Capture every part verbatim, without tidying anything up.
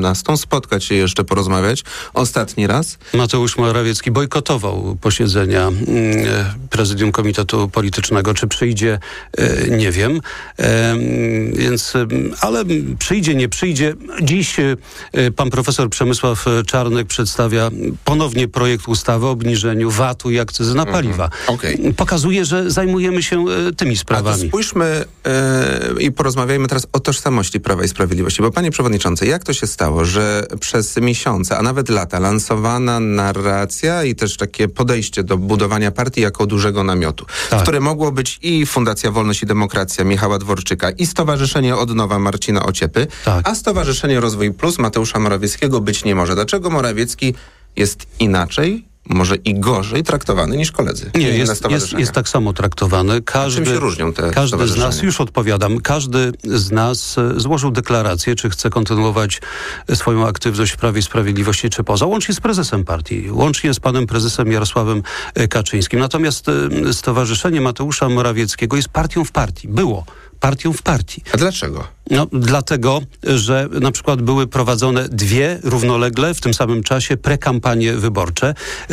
osiemnastą, spotkać się jeszcze, porozmawiać ostatni raz. Mateusz Morawiecki bojkotował posiedzenia prezydium Komitetu Politycznego. Czy przyjdzie, nie wiem. Więc, ale przyjdzie, nie przyjdzie. Dziś pan profesor Przemysław Czarnek przedstawia ponownie projekt ustawy o obniżeniu V A T-u i akcyzy na paliwa. Mhm. Okay. Pokazuje, że zajmujemy się tymi sprawami. A to spójrzmy yy, i porozmawiajmy teraz o tożsamości Prawa i Sprawiedliwości. Bo panie przewodniczący, jak to się stało, że przez miesiące, a nawet lata lansowana narracja i też takie podejście do budowania partii jako dużego namiotu, tak, w które mogło być i Fundacja Wolność i Demokracja Michała Dworczyka, i Stowarzyszenie Odnowa Marcina Ociepy, tak, a Stowarzyszenie Rozwój Plus Mateusza Morawieckiego być nie może. Dlaczego Morawiecki jest inaczej, może i gorzej traktowany niż koledzy? Nie, jest, jest, jest tak samo traktowany. Każdy, czym się różnią te każdy z nas, już odpowiadam, każdy z nas złożył deklarację, czy chce kontynuować swoją aktywność w Prawie i Sprawiedliwości, czy poza, łącznie z prezesem partii, łącznie z panem prezesem Jarosławem Kaczyńskim. Natomiast Stowarzyszenie Mateusza Morawieckiego jest partią w partii. Było partią w partii. A dlaczego? No, dlatego, że na przykład były prowadzone dwie równolegle w tym samym czasie prekampanie wyborcze.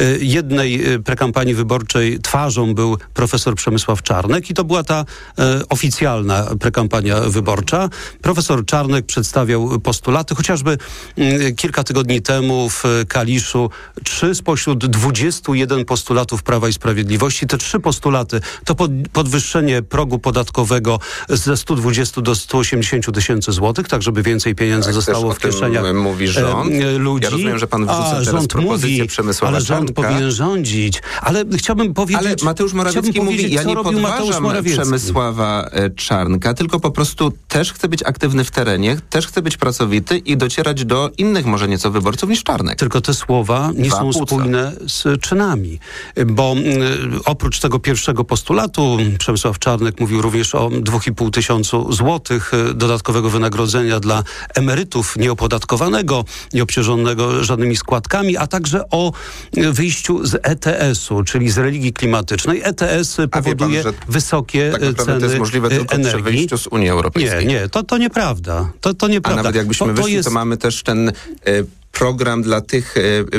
Jednej prekampanii wyborczej twarzą był profesor Przemysław Czarnek i to była ta e, oficjalna prekampania wyborcza. Profesor Czarnek przedstawiał postulaty, chociażby m, kilka tygodni temu w Kaliszu trzy spośród dwudziestu jeden postulatów Prawa i Sprawiedliwości. Te trzy postulaty to pod, podwyższenie progu podatkowego ze stu dwudziestu do stu osiemdziesięciu tysięcy złotych, tak żeby więcej pieniędzy tak, zostało w kieszeniach tym mówi rząd. E, ludzi. Ja rozumiem, że pan wrzuca A, teraz rząd propozycję mówi, Przemysława ale rząd Czarnka. powinien rządzić. Ale chciałbym powiedzieć... Ale Mateusz Morawiecki mówi, ja nie podważam Przemysława Czarnka, tylko po prostu też chce być aktywny w terenie, też chce być pracowity i docierać do innych może nieco wyborców niż Czarnek. Tylko te słowa nie Dwa są płuca. spójne z czynami. Bo y, oprócz tego pierwszego postulatu Przemysław Czarnek mówił również o dwóch i pół tysiącu złotych dodatkowego wynagrodzenia dla emerytów nieopodatkowanego, nieobciążonego żadnymi składkami, a także o wyjściu z E T S-u, czyli z religii klimatycznej. E T S powoduje pan, wysokie tak naprawdę ceny to jest możliwe tylko energii. przy wyjściu z Unii Europejskiej. Nie, nie, to, to nieprawda. To, to nieprawda. A nawet jakbyśmy to, to wyszli, jest... to mamy też ten... Y, program dla tych e,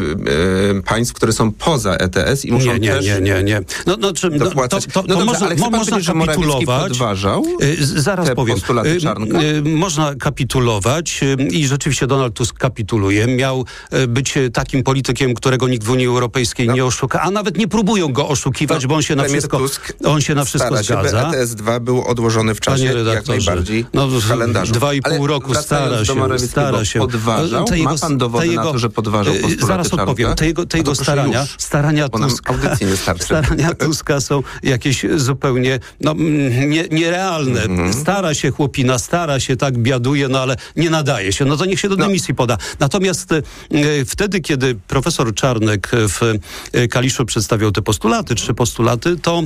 e, państw, które są poza E T S i muszą nie, nie, też nie, nie, nie. No, no, czy, no, to, to, no to dobrze, może, ale chce pan można powiedzieć, że Morawiecki kapitulować. podważał y, zaraz te powiem. postulaty Czarnka? Y, y, można kapitulować y, i rzeczywiście Donald Tusk kapituluje. Miał y, być takim politykiem, którego nikt w Unii Europejskiej no. nie oszuka, a nawet nie próbują go oszukiwać, no, bo on się na wszystko, Tusk on się na wszystko stara zgadza. się, E T S dwa był odłożony w czasie jak najbardziej no, w kalendarzu. Dwa i pół ale roku stara się, stara się. Podważał? Ma jego, pan dowody jego, na to, że podważał postulaty Zaraz Czarnka? odpowiem. Te jego, te jego starania, już, starania, Tuska, starania Tuska są jakieś zupełnie no, nie, nierealne. Mm-hmm. Stara się chłopina, stara się, tak biaduje, no ale nie nadaje się. No to niech się do dymisji no. poda. Natomiast e, wtedy, kiedy profesor Czarnek w e, Kaliszu przedstawiał te postulaty, trzy postulaty, to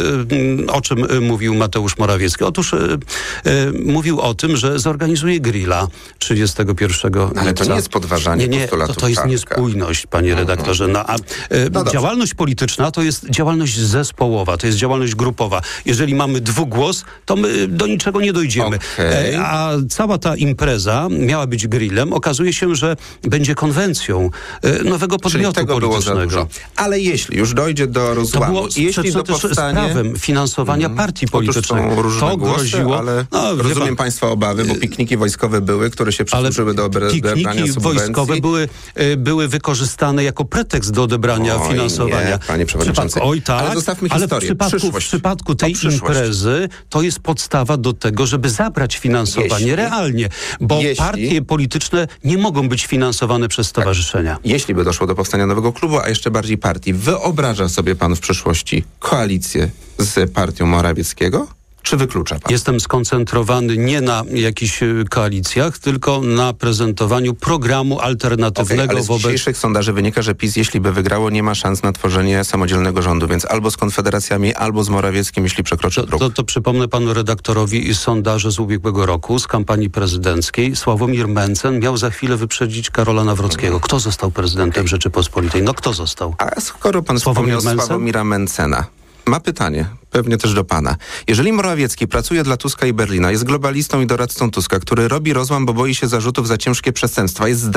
e, o czym mówił Mateusz Morawiecki? Otóż e, e, mówił o tym, że zorganizuje grilla trzydziestego pierwszego Ale to nie jest podważanie nie, nie, postulatów to, to jest Czarnka. Niespójność, panie redaktorze. No, a e, no działalność polityczna to jest działalność zespołowa, to jest działalność grupowa. Jeżeli mamy dwugłos, to my do niczego nie dojdziemy. Okay. E, a cała ta impreza miała być grillem. Okazuje się, że będzie konwencją e, nowego podmiotu Czyli tego politycznego. Było za dużo. Ale jeśli już dojdzie do rozłamu, to było i jeśli do powstanie... powstanie... z prawem finansowania mm. partii politycznej. Otóż są różne to głosy, groziło... ale no, rozumiem państwa obawy, bo pikniki wojskowe były, które się przysłużyły do odebrania subwencji. Pikniki wojskowe były, były wykorzystane jako pretekst do odebrania Oj, finansowania. Nie, panie przewodniczący. Przypadku, oj tak, ale zostawmy ale historię. w przypadku, w przypadku tej imprezy to jest podstawa do tego, żeby zabrać finansowanie jeśli, realnie, bo jeśli, partie polityczne nie mogą być finansowane przez stowarzyszenia. Tak, jeśli by doszło do powstania nowego klubu, a jeszcze bardziej partii, wyobraża sobie pan w przyszłości koalicję z partią Morawieckiego? Czy wyklucza pan? Jestem skoncentrowany nie na jakichś koalicjach, tylko na prezentowaniu programu alternatywnego okay, ale z wobec... dzisiejszych sondaży wynika, że PiS, jeśli by wygrało, nie ma szans na tworzenie samodzielnego rządu, więc albo z Konfederacjami, albo z Morawieckim, jeśli przekroczy to, próg. To, to przypomnę panu redaktorowi sondaże z ubiegłego roku, z kampanii prezydenckiej. Sławomir Mencen miał za chwilę wyprzedzić Karola Nawrockiego. Kto został prezydentem okay. Rzeczypospolitej? No kto został? A skoro pan Sławomir wspomniał Mencen? Sławomira Mencena, ma pytanie, pewnie też do pana. Jeżeli Morawiecki pracuje dla Tuska i Berlina, jest globalistą i doradcą Tuska, który robi rozłam, bo boi się zarzutów za ciężkie przestępstwa, jest